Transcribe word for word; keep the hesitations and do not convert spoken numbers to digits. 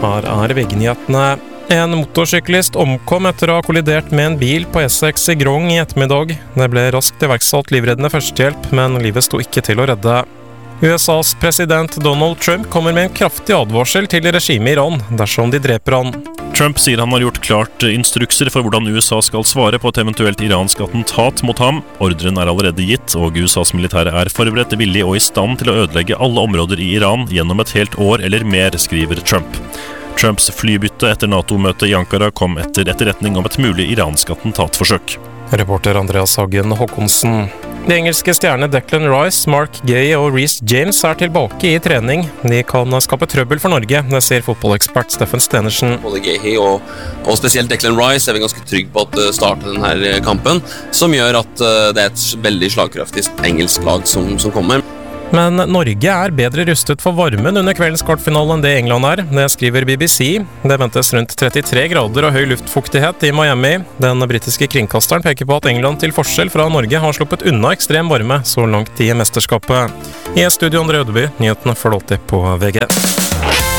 her er V G-nyhetene. En motorsyklist omkom etter å ha kollidert med en bil på E seks i Grong i ettermiddag. Det ble raskt iverksatt livreddende førstehjelp, men livet sto ikke til å redde. U S A's president Donald Trump kommer med en kraftig advarsel til regimet i Iran dersom de dreper han. Trump sier han har gjort klart instrukser for hvordan U S A skal svare på et eventuelt iransk attentat mot ham. Ordren er allerede gitt, og U S A's militære er forberedt, villig og i stand til å ødelegge alle områder i Iran gjennom et helt år eller mer, skriver Trump. Trumps flybytte etter NATO-møtet i Ankara kom etter etterretning om et mulig iransk attentatforsøk. Reporter Andreas Hagen Håkonsen. De engelske stjerne Declan Rice, Mark Gay og Reece James er tilbake i trening. De kan skape trøbbel for Norge, det sier fotballekspert Steffen Stenersen. Både Gay og, og spesielt Declan Rice er vi ganske trygg på at starte denne kampen, som gjør at det er et veldig slagkraftig engelsk lag som, som kommer. Men Norge er bedre rustet for varmen under kveldens kvartfinale enn det England er. Det skriver B B C. Det ventes rundt trettitre grader og høy luftfuktighet i Miami. Den britiske kringkasteren peker på at England til forskjell fra Norge har sluppet unna ekstrem varme så langt i mesterskapet. I studio André Ødeby, nyhetene får du alltid på V G.